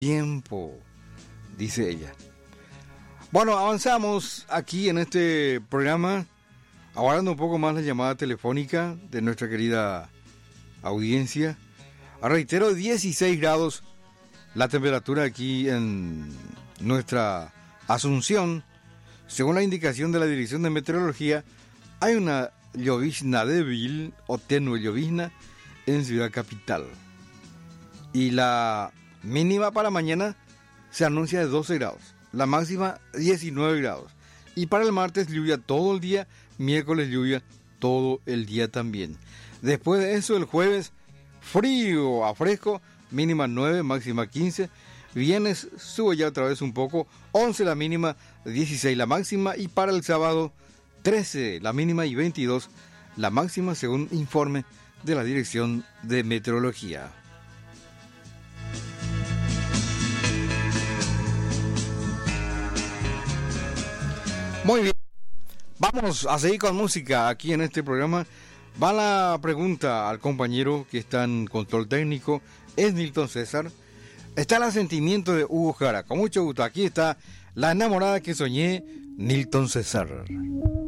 tiempo, dice ella. Bueno, avanzamos aquí en este programa, aguardando un poco más la llamada telefónica de nuestra querida audiencia. Reitero, 16 grados la temperatura aquí en nuestra Asunción. Según la indicación de la Dirección de Meteorología, hay una llovizna débil o tenue llovizna en Ciudad Capital. Y la mínima para mañana se anuncia de 12 grados. La máxima 19 grados. Y para el martes lluvia todo el día, miércoles lluvia todo el día también. Después de eso el jueves frío a fresco, mínima 9, máxima 15. Viernes sube ya otra vez un poco, 11 la mínima, 16 la máxima. Y para el sábado 13 la mínima y 22 la máxima, según informe de la Dirección de Meteorología. Muy bien, vamos a seguir con música aquí en este programa. Va la pregunta al compañero que está en control técnico, es Nilton César. Está el asentimiento de Hugo Jara. Con mucho gusto, aquí está la enamorada que soñé, Nilton César.